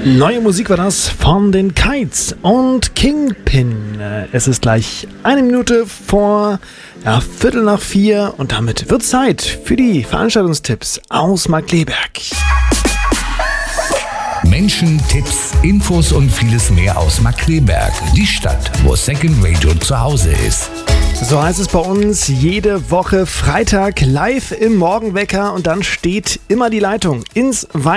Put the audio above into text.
Neue Musik war das von den Kites und Kingpin. Es ist gleich 1 Minute vor 3:45 und damit wird Zeit für die Veranstaltungstipps aus Markkleeberg. Menschen, Tipps, Infos und vieles mehr aus Markkleeberg. Die Stadt, wo Second Radio zu Hause ist. So heißt es bei uns jede Woche Freitag live im Morgenwecker und dann steht immer die Leitung ins